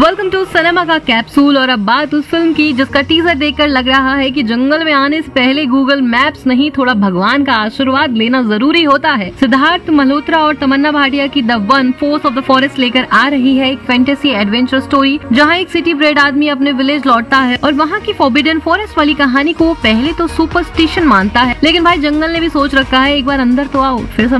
Welcome to cinema का capsule. और अब बात उस फिल्म की जिसका टीजर देखकर लग रहा है कि जंगल में आने से पहले गूगल मैप्स नहीं, थोड़ा भगवान का आशीर्वाद लेना जरूरी होता है। सिद्धार्थ मल्होत्रा और तमन्ना भाटिया की the one force of the forest लेकर आ रही है एक फैंटेसी एडवेंचर स्टोरी, जहां एक सिटी ब्रेड आदमी अपने विलेज लौटता है और वहां की फॉरबिडन फॉरेस्ट वाली कहानी को पहले तो सुपरस्टिशन मानता है, लेकिन भाई जंगल ने भी सोच रखा है एक बार अंदर तो आओ, फिर